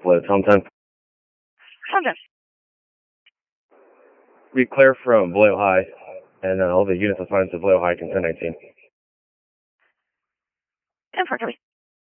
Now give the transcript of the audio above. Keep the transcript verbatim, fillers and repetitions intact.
Hello, Tom ten. Tom ten. We clear from Vallejo High, and uh, all the units assigned to Vallejo High can ten nineteen. ten four, copy.